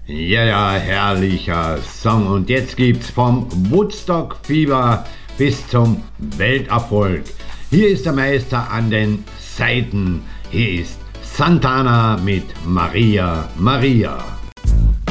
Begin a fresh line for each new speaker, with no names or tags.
Ja, ja, herrlicher Song. Und jetzt gibt's vom Woodstock-Fieber bis zum Welterfolg. Hier ist der Meister an den Saiten. Hier ist Santana mit Maria, Maria.